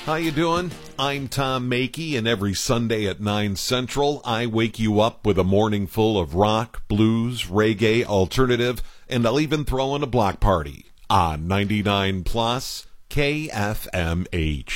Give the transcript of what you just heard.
How you doing? I'm Tom Makey, and every Sunday at 9 Central, I wake you up with a morning full of rock, blues, reggae, alternative, and I'll even throw in a block party on 99 Plus KFMH.